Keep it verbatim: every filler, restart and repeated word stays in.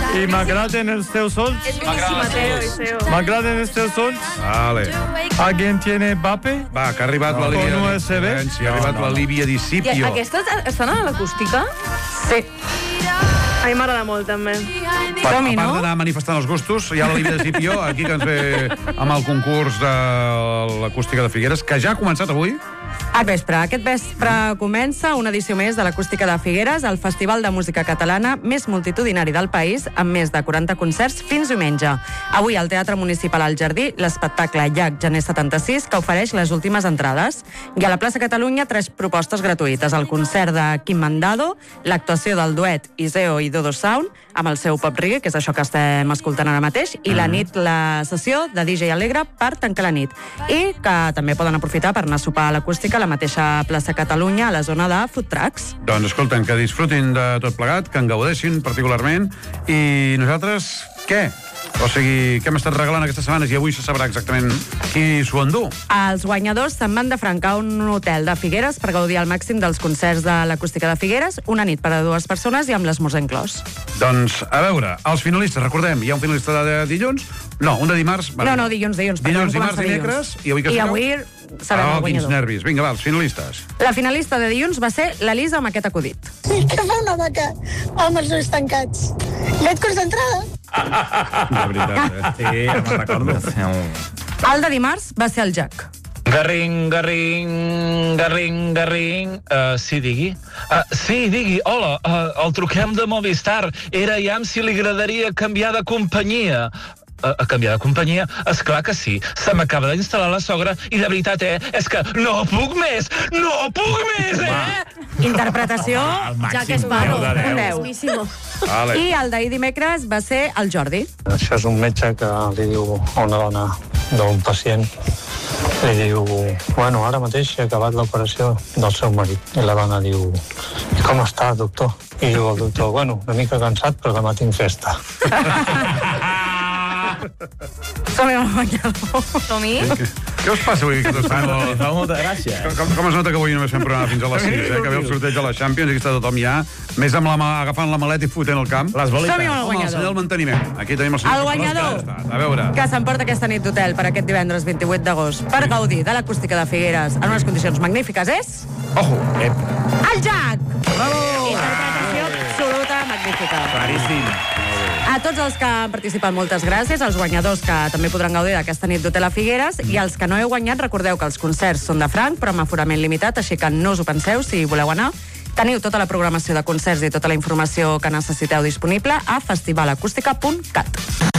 I m'agraden els teus sols. És boníssima, Teo. M'agraden els teus sols. Vale. ¿Alguien tiene vape? Va, que ha arribat la Líbia. Con U S B? Sí, ha arribat la Líbia Discipio. Aquestes estan a l'acústica? Sí. A mi m'agrada molt, també. Per, a part d'anar manifestant els gustos, hi ha la Líbia Discipio, aquí que ens ve amb el concurs de l'acústica de Figueres, que ja ha començat avui. Al vespre. Aquest vespre comença una edició més de l'Acústica de Figueres, el festival de música catalana més multitudinari del país, amb més de quaranta concerts fins diumenge. Avui al Teatre Municipal al Jardí, l'espectacle Llac Gener setanta-sis, que ofereix les últimes entrades. I a la plaça Catalunya, tres propostes gratuïtes. El concert de Quim Mandado, l'actuació del duet Iseo i Dodo Sound, amb el seu pop reggae, que és això que estem escoltant ara mateix, i la nit, la sessió de D J Alegre per tancar la nit. I que també poden aprofitar per anar a sopar a l'acústica a la mateixa plaça Catalunya, a la zona de food trucks. Doncs escolten, que disfrutin de tot plegat, que en gaudeixin particularment, i nosaltres, què? O sigui, què hem estat regalant aquestes setmanes i avui se sabrà exactament qui s'ho endú. Els guanyadors se'n van de francar a un hotel de Figueres per gaudir al màxim dels concerts de l'Acústica de Figueres, una nit per a dues persones i amb l'esmorzar inclòs. Doncs, a veure, els finalistes, recordem, hi ha un finalista de dilluns, no, un de dimarts... No, no, dilluns, dilluns. Dilluns, dimarts, dimecres, i avui què I serà? avui sabem oh, el guanyador. Quins nervis. Vinga, va, els finalistes. La finalista de dilluns va ser l'Elisa amb aquest acudit. Sí, que fa una vaca amb els ulls tancats. I et concentrada. De veritat, eh? Sí, ja me'n recordo. El de dimarts va ser el Jack. Garring, garring, garring, garring... Uh, sí, digui. Uh, sí, digui. Hola, uh, el truquem de Movistar. Era aviam si li agradaria canviar de companyia. A, a canviar de companyia? Esclar que sí. Se m'acaba d'instal·lar la sogra i de veritat, eh, és que no puc més! No puc més, eh? Interpretació, Jack Sparrow, un deu. Vale. I el d'ahir dimecres va ser el Jordi. Això és un metge que li diu a una dona d'un pacient, li diu, bueno, ara mateix he acabat l'operació del seu marit. I la dona diu, i com està, doctor? I diu el doctor, bueno, una mica cansat, però demà tinc festa. Som-hi al guanyador. Som-hi? Què, què us passa avui? Que Fa molta gràcia. Com, com es nota que avui només fem programa fins a les sis, eh? Que ve el sorteig de la Champions i que està tothom ja més amb la mà, agafant la maleta i fotent el camp. Les bolites. Som-hi al Home, el guanyador. senyor del manteniment. Aquí tenim el senyor. El guanyador. A veure. Que s'emporta aquesta nit d'hotel per aquest divendres vint-i-vuit d'agost per gaudir de l'acústica de Figueres en unes condicions magnífiques és... Ojo. Ep. El Jack! Bravo! Interpretació absoluta, magnífica. Claríssim. A tots els que han participat, moltes gràcies. Els guanyadors que també podran gaudir d'aquesta nit d'hotel a Figueres. I els que no heu guanyat, recordeu que els concerts són de franc, però amb aforament limitat, així que no us ho penseu si voleu anar. Teniu tota la programació de concerts i tota la informació que necessiteu disponible a festivalacústica punt cat.